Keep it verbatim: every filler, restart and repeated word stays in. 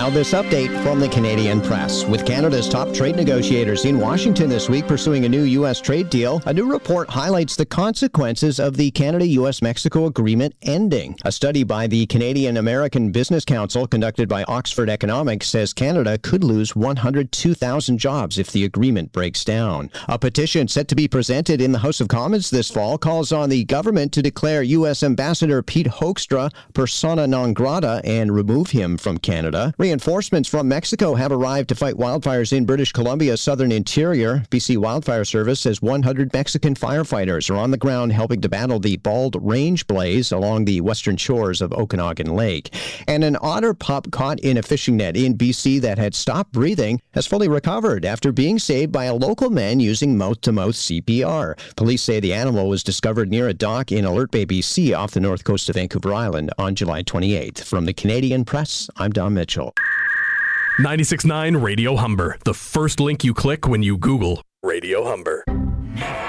Now this update from the Canadian Press. With Canada's top trade negotiators in Washington this week pursuing a new U S trade deal, a new report highlights the consequences of the Canada-U S Mexico agreement ending. A study by the Canadian-American Business Council conducted by Oxford Economics says Canada could lose one hundred two thousand jobs if the agreement breaks down. A petition set to be presented in the House of Commons this fall calls on the government to declare U S Ambassador Pete Hoekstra persona non grata and remove him from Canada. Reinforcements from Mexico have arrived to fight wildfires in British Columbia's southern interior. B C Wildfire Service says one hundred Mexican firefighters are on the ground helping to battle the bald range blaze along the western shores of Okanagan Lake. And an otter pup caught in a fishing net in B C that had stopped breathing has fully recovered after being saved by a local man using mouth-to-mouth C P R. Police say the animal was discovered near a dock in Alert Bay, B C, off the north coast of Vancouver Island on July twenty-eighth. From the Canadian Press, I'm Don Mitchell. ninety-six point nine Radio Humber, the first link you click when you Google Radio Humber.